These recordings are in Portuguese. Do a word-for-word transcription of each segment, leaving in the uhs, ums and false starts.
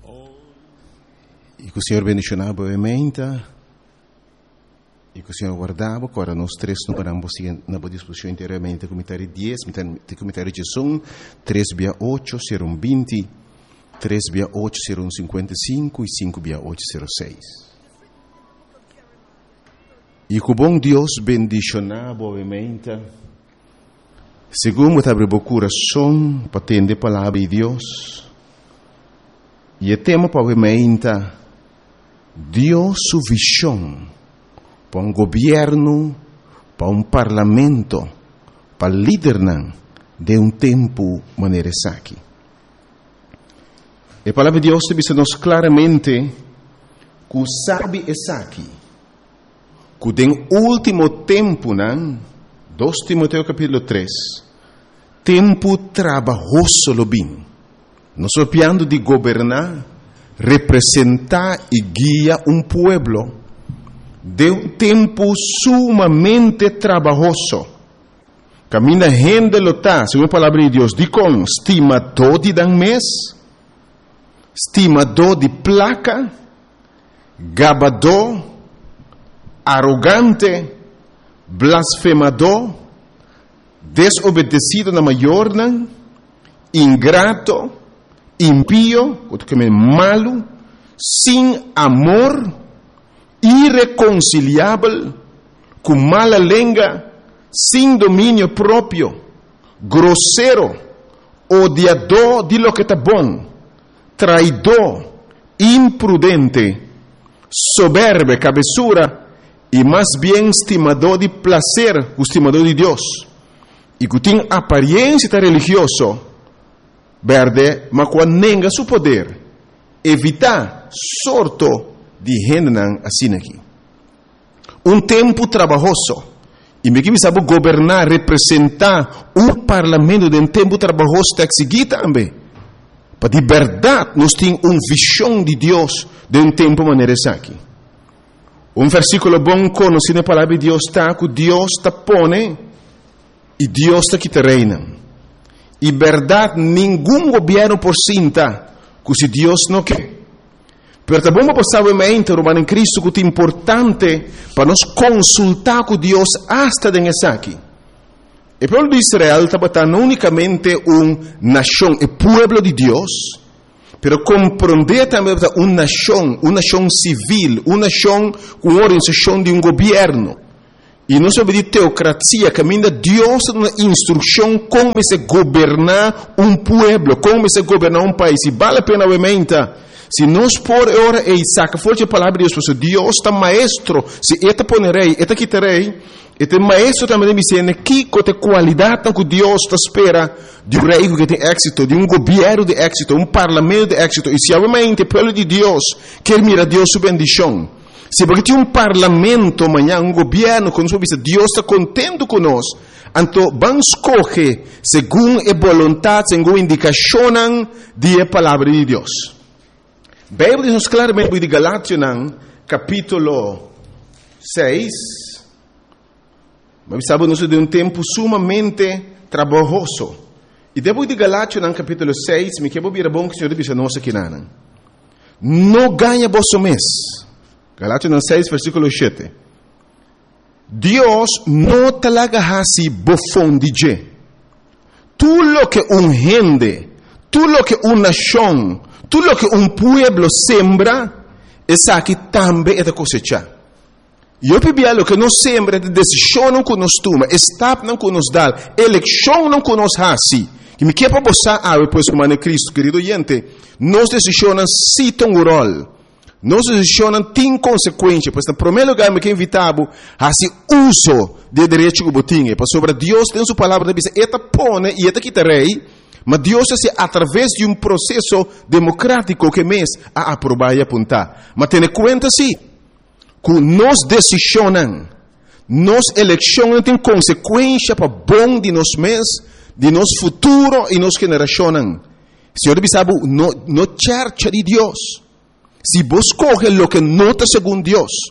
E que o Senhor bendicionava brevemente, e que o Senhor guardava, agora nós três não paramos na boa disposição inteiramente, comentário dez, comentário de som, três via oito, serão vinte, três via oito, serão cinquenta e cinco, e cinco via oito, serão seis. E que o bom Deus bendicionava brevemente, segundo abre o coração, para atender a palavra de Deus, e o tema brevemente, Deus sua visão para um governo, para um parlamento, para liderar de um tempo maneira aqui. A palavra de Deus diz-nos claramente que o sabe é aqui, que no último tempo, dois Timoteo capítulo três, tempo trabalhoso lo bem. Nós estamos falando de governar, representar e guiar um pueblo de um tempo sumamente trabalhoso. Camina gente lota, segundo a palavra de Deus, de com estimador de dan mês, estimador de placa, gabador, arrogante, blasfemador, desobedecido na maior, ingrato, impío, malo, sem amor, irreconciliável, com mala língua, sem domínio próprio, grosseiro, odiador de lo que está bom, traidor, imprudente, soberbo, cabeçura, e mais bem estimador de prazer, estimador de Deus, e que tem aparência religiosa, verde, mas quando nega seu poder, evitar sorto de gente assim aqui. Um tempo trabalhoso, e me que sabe governar, representar um parlamento de um tempo trabalhoso está seguir também. Para de verdade, nós temos uma visão de Deus de um tempo maneira aqui. Um versículo bom conhecido na palavra de Deus está que Deus está pone e Deus está que te reina. E verdade, nenhum governo por cinta, que se Deus não quer. Pero também vamos passar o mente, Romano em Cristo, que é importante para nós consultar com Deus hasta dessa aqui. O povo de Israel estava não unicamente uma nação, o povo de Deus, pero compreender também uma nação, uma nação civil, uma nação com organização de um governo. E não sobre de teocracia, caminha Deus uma instrução como se governar um povo, como se governar um país. E vale a pena obviamente, se nós por hora e saca forte a palavra de Deus, Deus está maestro, se eta ponerei, eta quitarei, este maestro também me ensina que com a qualidade que Deus está espera de um rei que tem êxito, de um governo de êxito, um parlamento de êxito. E se obviamente o povo de Deus quer mirar Deus sua bendição, se porque tem um parlamento amanhã, um governo, quando Deus está contente conosco, então vamos escolher segundo a vontade, segundo a indicação da palavra de Deus. A Bíblia diz claramente de Galátias, capítulo seis, mas sabemos de um tempo sumamente trabalhoso. E depois de Galátias, capítulo seis, me quero vir a bom que o Senhor diz a nós aqui, não ganha vosso mês. Galátias seis, versículo sete. Deus não talaga hasi bofon dije. Tu lo que un gente, tu lo que una nación, tu lo que un pueblo sembra, essa aqui também é da cosecha. E eu pedi lo que nos sembra, de decisão não que nos toma, estado não que nos dá, eleição não que nos hasi. Que me quer para você, ah, depois como é Cristo, querido gente, nos decisões se tem um rol. Nos decisões têm consequências, pois, no primeiro lugar, me quer invitar a se uso de direito que botinha, pois sobre Deus tem sua palavra, diz, eta pone e eta quitarei, mas Deus é através de um processo democrático que mês a aprovar e apontar. Mas tenha conta sim, que nos decisões, nos eleições têm consequências para bom de nos mês, de nos futuro e nos gerações. Senhor, sabe, no, no church de Deus. Se vos coge lo que nota segundo Deus,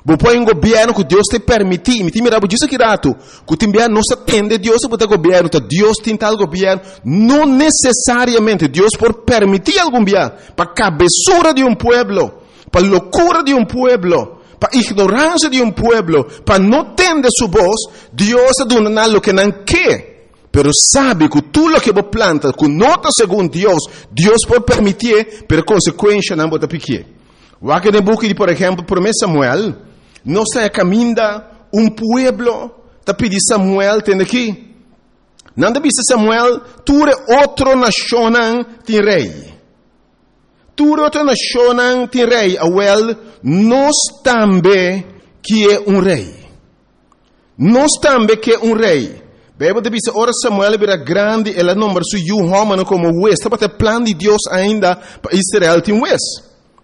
Bo põe um governo que Deus te permite, me te mira, bo diz aqui rato, que te envia não se atende Deus para o governo, tá Deus tem tal governo, não necessariamente Deus por permitir algum dia, para cabeçura de um pueblo, para loucura de um pueblo, para ignorância de um pueblo, para não tender sua voz, Deus está dando algo que não quer, pero sabe que tudo o que você planta, que nota segundo Deus, Deus pode permitir, pero consequência não pode pequer. O aqui no book, por exemplo, promessa Samuel, não está caminhando um pueblo, está pedindo Samuel, tem aqui. Não está pedindo Samuel, tu é outra nação, tem rei. Tu é outra nação, tem rei. Awel, nós também que é um rei. Nós também que é um rei. Bíblia diz, ora Samuel era grande, ela número su Yuhomano como o West. Está para plano de Deus ainda para Israel tem West.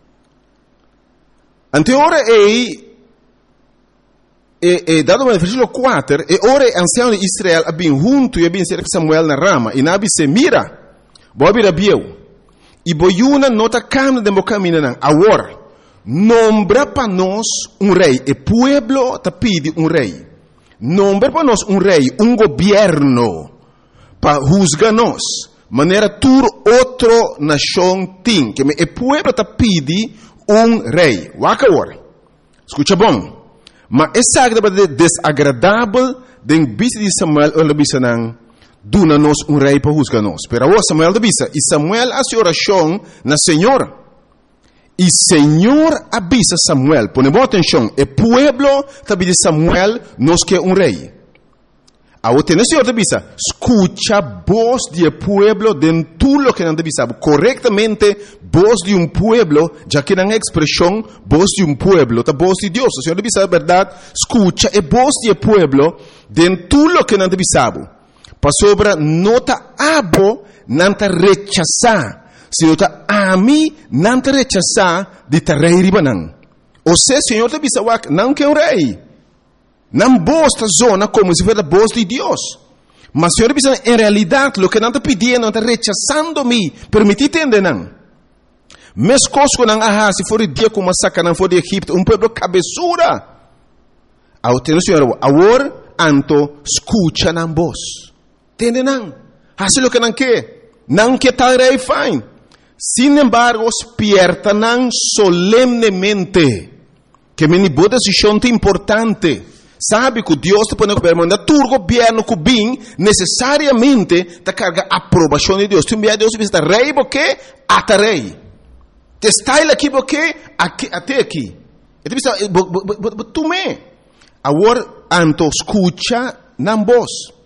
Ante ora é E, e dado no versículo quatro, e ora ancião de Israel abin junto e abin ser Samuel na rama, e nabi se mira, bobi rabieu, e boiuna nota camina de mocamina nan, agora, nombra para nós um rei, e pueblo te pide um rei, nombra para nós um rei, um governo, para juzgar nós, maneira tur outro nação tem, que e pueblo te pide um rei, waka agora, escuta bom, mas essa é desagradável de vista de Samuel ou de vista não duna nos um rei para juzgar nós. Pero agora Samuel de vista e Samuel hace oração na Senhor e Senhor avisa Samuel. Ponemos atenção, o pueblo também de Samuel nos quer um rei. Agora tem o Senhor de vista, escucha voz de pueblo de tudo o que não deve saber corretamente voz de um pueblo, já que não é expressão voz de um pueblo, a voz de Deus. O Senhor deve saber a verdade, escucha a voz de pueblo de tudo o que não deve saber. Para sobre nota abo não te rechazar, se nota ami não te rechazar de te rei ribanan. Ou seja, o Senhor deve saber não que é um rei. Não bosta zona como se fosse a voz de Deus. Mas o Senhor diz, em realidade, o que não está pedindo, não está rechazando-me. Permitir entender, não. Mas coisas que não há, se for o dia como a saca, não for de Egipto, um povo cabeçura. Ao ter o Senhor, agora, anto, escuta na voz. Entende, não? Faz o que não quer. Não quer tal rei, fine. Sin embargo, despierta, não, solenemente. Que me boa decisão importante. Sabe que Deus te põe no governo, mas tu governo que bem, necessariamente, te carga a aprovação de Deus. Tu envia Deus e diz, rei, porque até rei. Te está ele aqui, porque até aqui. E tu diz, tu me. Agora, anto escucha na voz.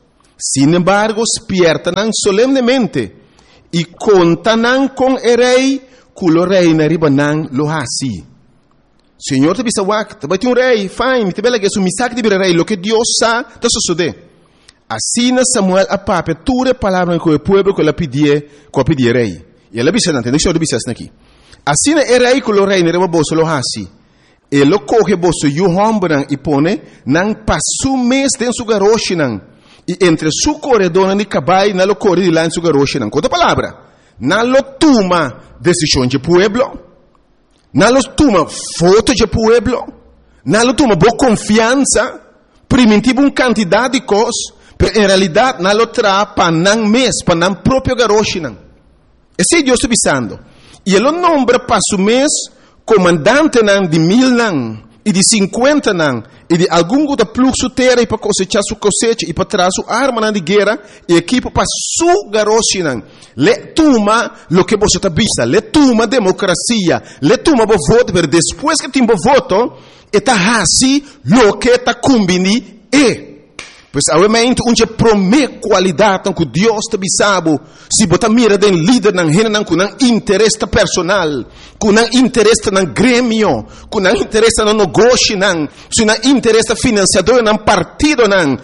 Sin embargo, despierta nan solenemente. E conta nan com o rei, que o rei na riba nan lo hasi. Senhor te bisa wak, te vai ter um rei, fine, te bela que é um misak de vir rei, lo que Deus sa, te sucede. Assim Samuel a papa, ture palavra que o povo que ela pedia, que pedia rei. E ela bisa nante, deixa eu bisa aqui. Assim é rei que o rei ne reba bolso lo hasi. Ele coge bolso yu hombran e pone nan pasu mês den su garoshi nan. E entre su corredor ni cabai na lo corre de lá em su garoshi nan. Outra palavra, na lo toma decisão de pueblo. Não toma foto de pueblo, não toma boa confiança, primitivo uma quantidade de coisas, mas em realidade não traz para não mês, para não próprio garoche. Esse é Deus está avisando. E ele nombra para o mês comandante de mil não, e de cinquenta não, e de algum outro fluxo terra para cosechar sua cosecha, e para trazer sua arma de guerra, e equipa para sua garoche. Le toma lo que você está vista, le toma democracia, le toma o voto, mas depois que tem o voto, está assim lo que está combini e. Pois, obviamente, onde promete qualidade que Deus te bisabo, se você mira den líder não rena com um interesse personal, com um interesse no grêmio, com um interesse no negócio, não, se um interesse financiador no partido, não,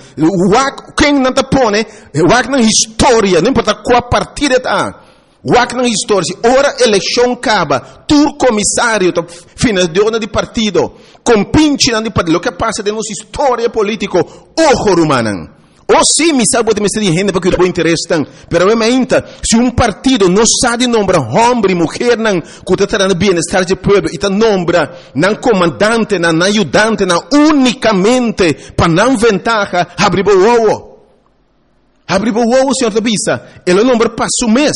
quem não te põe, o na história, não importa qual partido está. Wak na história, ora eleição acaba, tu comissário, financiador de partido, compinche de partido, o que passa de nossa história política, ojo rumanan, O sim, mi sabe me ser gente porque o interesse tan, pero eu ainda, se um partido não sabe nombrar homem e mulher não, que está trazendo bem-estar do povo, e está nombra não comandante, não ajudante, não unicamente para não ventaja, abre o ovo. Abre o ovo, senhor Tabisa, ele nombra para o mês.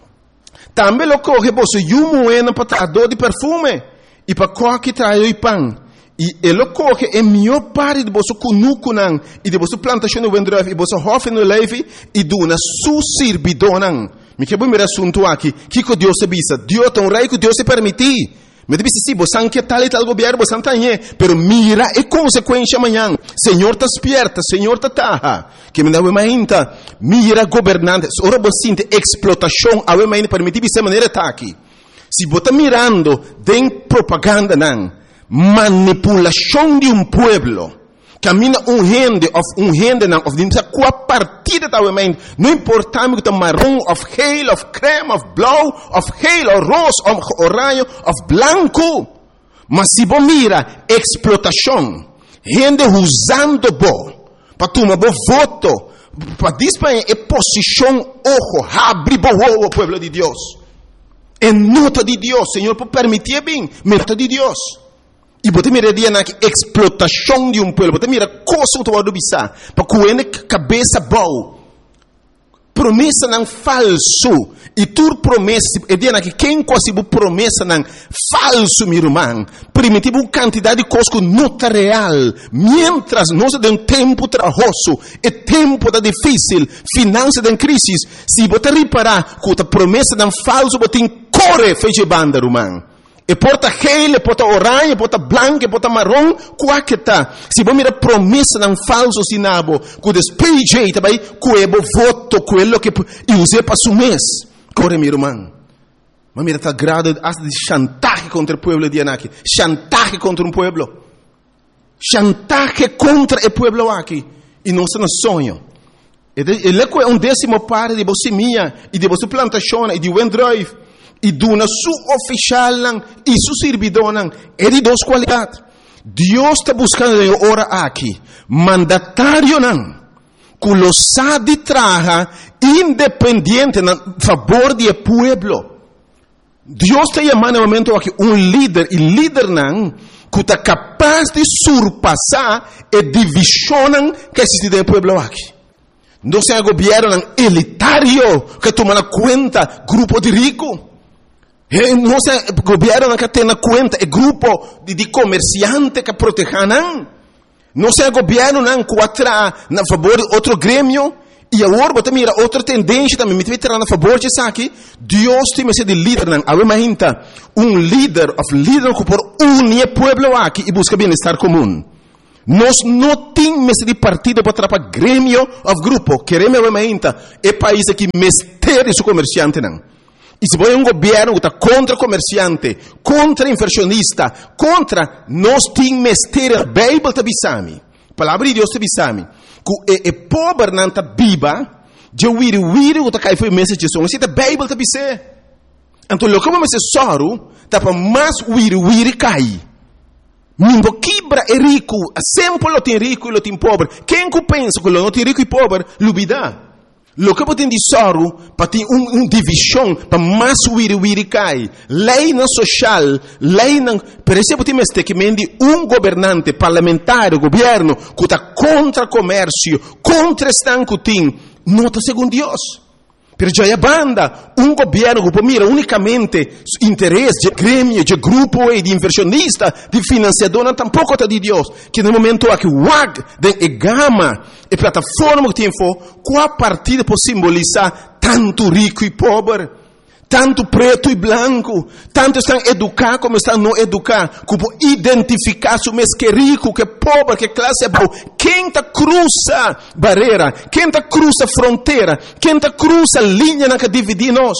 Também lo coge você e um moeda para trazer de perfume e para coque trazer o pão. E ele coge a melhor parte de você cunuco não e de você plantação no vendrove e você hofe no leve e dona su servidor não. Me quero mirar assunto aqui. Que que Deus se bisa? Deus tem um rei que Deus se permitir. Me diz sim, você quer tal e tal governo, você não tem, pero mira a consequência amanhã. Senhor está esperta, Senhor está taha. Que me dá uma ainda, mira governantes. Ora você sente explotação, a uma ainda permitir dessa maneira tá aqui. Se você está mirando, tem propaganda não. Manipulação de um pueblo. Camina um rende, of um rende não, of dimsa qua partida da mente. Não importa me que tá marrom, of geel, of creme, of blauw, of geel, of rosa, of orange, of blanco. Mas se você mira explotação, rende usando bo, para tomar bo voto, para disparar a posição ojo, abre bo o pueblo de Deus. É nota de Deus, Senhor, por permitir bem, nota de Deus. E você mira dia na explotação de um povo, você mira coisa que tu vai bisa, para coene cabeça boa, promessa não falso, e tu promessa, e dia na que quem quase bu promessa não falso, meu irmão, primitivo uma quantidade de coisas que não está real, mientras nós de um tempo trabalhoso, e tempo da difícil, finança da crise, se você reparar que a promessa não falso, você corre feche banda, irmão. E porta gel, e porta orange, e porta branco, e porta marrom, qual que tá? Se você mira promessa não falso sinabo, que despeje também, que é voto, quello que e use para o mês. Corre, meu irmão. Mas mira, tá grado de chantaje contra o povo de Anaki. Chantaje contra um povo. Chantaje contra o povo aqui. E não se nos sonho. Ele é um décimo parte de você minha, e de você plantação, e de Wendrive. E dona su oficial e su servidor é de duas qualidades. Deus está buscando agora aqui mandatário não, que lo sabe traga independente a favor do povo. Deus está chamando no momento aqui um líder e líder não que está capaz de surpassar a divisão que existe no povo aqui. Não é um governo elitário que toma conta grupo de ricos. Não é o governo que tem na conta, é grupo de, de comerciantes que protegem. Não é o governo que atrai a favor de outro grêmio. E agora você mira outra tendência também, me vai a favor de isso aqui. Deus tem que ser de líder. Agora um líder, of líder que por unir o povo aqui e busca bem-estar comum. Nós não temos de partido para atrapalhar grêmio ou grupo. Queremos agora é país que mestre seu comerciante não. E se você é um governo que está contra comerciante, contra inversionista, contra, nós temos mestre, a Bíblia está bisami. A palavra de Deus está bisami. Que é pobre não está viva, de wiri wiri que está caindo foi mensagem de som. Assim, a Bíblia está bisami. Então, o que vamos dizer soro, está para mais wiri wiri cai. Mingo quebra é rico, sempre lo tem rico e lo tem pobre. Quem que pensa que lo não tem rico e pobre, lubida. Lo que tem de soro, para ter uma um divisão, para mais wiri wiri cai. Lei não social, lei não... Per exemplo, tem este que mende um governante parlamentar, governo, que está contra comércio, contra estanco tem, não está segundo Deus. Per a banda, um governo que mira unicamente interesse de grêmio, de grupo e de inversionista, de financiador, não tampouco está de Deus. Que no momento aqui, o W A G, de gama, e plataforma que tem, qual partida pode simbolizar tanto rico e pobre, tanto preto e branco, tanto estão educados como estão não educados, como identificar se mês que é rico, que é pobre, que classe é boa. Quem está cruza barreira, quem está cruza fronteira, quem está cruza linha na que divide nós.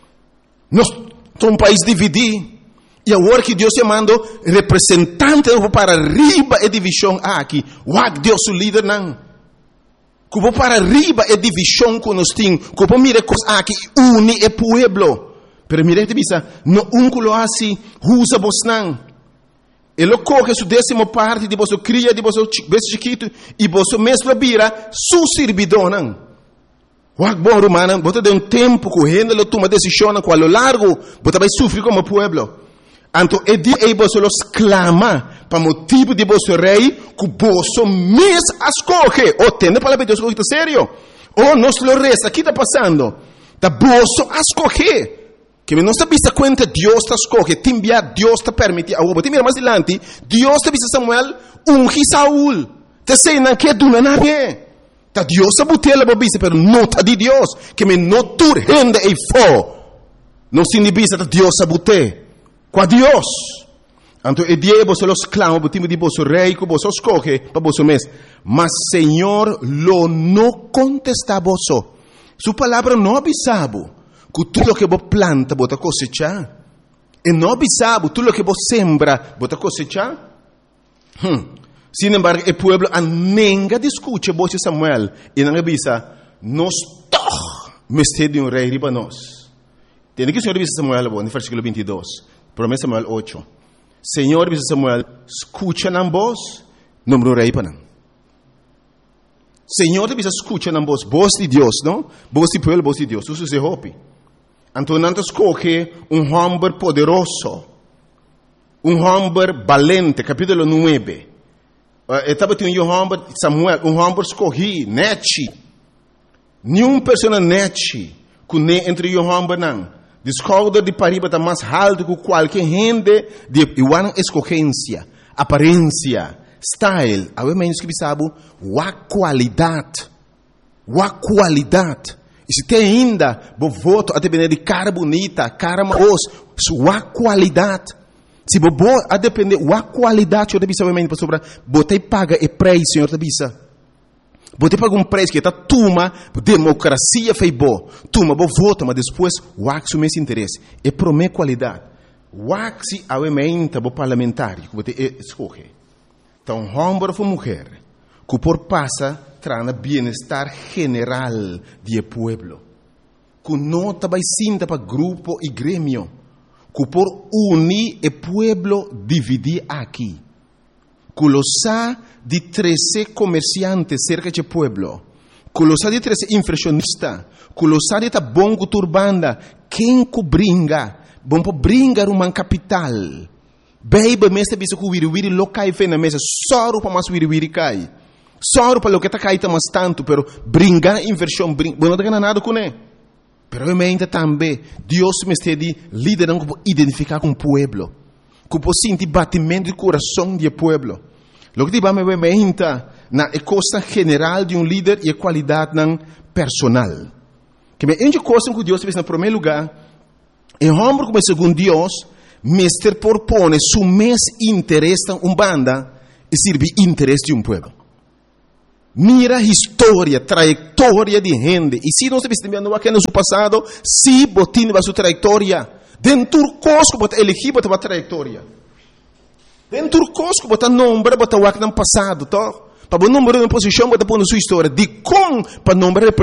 Nós somos um país dividido. E agora que Deus chamando representante para arriba a divisão aqui, o A G Deus o líder não. Como para arriba é divisão que nós temos. Como mira coisas aqui une o povo. Pero mira te bisa, no um que lo assim, usa vos não. Ele coge sua décima parte de você cria, de você beijo chiquito, e você mesmo vira su servidor. Wak bom romano, você tem um tempo correndo, ele toma decisão com a lo largo, você vai sofrer como pueblo. Então, é dia que você los clama para motivo de você rei, que você mesmo escolhe. Ou tende para Deus que está sério. Ou nós lo resta, aqui está passando. Da você escolhe. Que não está vista conta, Deus está escolhe. Timbia, Deus está permite. A você mira mais adiante, Deus está vista Samuel, ungi Saúl. Te sei não que do nadie. Da Deus está botando a vista, pero não está de Deus. Que me não tur rende e fo. Não se vista da Deus está botando. Com Deus. Então, é dia que você los clama, o time de você rei, que você escolhe para você mesmo. Mas, Senhor, lo não contesta a você. Sua palavra não avisava que tudo que você planta, você cosechar. E não avisava tudo que você sembra, você cosechar. Hum. Sin embargo, o povo nunca discute você Samuel. E não avisa, nós todos mestre de um rei riba nós. Tem que o Senhor avisa Samuel, no versículo vinte e dois. Promessa Samuel oito. Senhor, diz Samuel, escucha na voz, número rei para não. Senhor, diz escucha na voz, voz de Deus, não? Voz de pueblo, voz de Deus. Isso se hope. Então, não escolhe um homem poderoso, um homem valente, capítulo nove. Estava tendo um homem, Samuel, um homem escolhi, nete. Nenhuma pessoa nete, que nem entre um homem não. Descobre de pariba está mais alto que qualquer gente de igual escolhência, aparência, style. A menos que sabe a qualidade, a qualidade. E se tem ainda, vou voto a depender de cara bonita, cara maos, sua qualidade. Se vou a depender a qualidade, eu deve saber para sobre, botei paga e preço, senhor deve Você paga um preço que está tuma, democracia fez boa. Tuma, vou votar, mas depois, o axo me interesse. É para minha qualidade. O axo é o parlamentar, que você escolhe. Então, homem ou mulher, que por passa, traz bem-estar general do povo. Que não vai sinta para grupo e grêmio. Que por unir o povo, dividir aqui. Colosa de treze comerciantes cerca de pueblo. Colosa de treze impressionistas. Colosa de ta bongo turbanda. Quem que bringa? Bom para bringar uma capital. Baby, mestre bisa ku wiri wiri lokai fe na mesa. Soro para mas wiri wiri kai. Soro para lo que ta kai ta mas tanto, pero bringar inversão bring. Bom, não tem nada com né. Pero eu me também Deus me estende liderando para identificar com o pueblo. Que pode sentir batimento do coração do povo. O que vai me ver na coisa general de um líder e a qualidade personal. Que me ende coisa que Deus fez no primeiro lugar, é homem como segundo Deus, mestre propõe seu mes interesse em uma banda e serve interesse de um povo. Mira a história, trajetória de gente. E se nós estamos vendo aqui no seu passado, se botin a sua trajetória. Dentro do cosco, bota elegir, bota a trajetória. Dentro do cosco, bota nombre, bota o que no passado, tá? Para o número de posição, bota a sua história. De como para nombrar